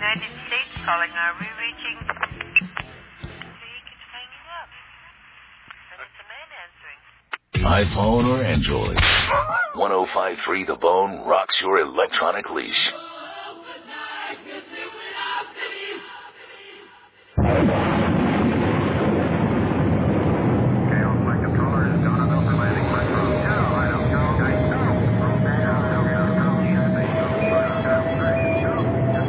United States calling. Are we reaching? He keeps hanging up. And it's a man answering. iPhone or Android. 105.3 The Bone rocks your electronic leash.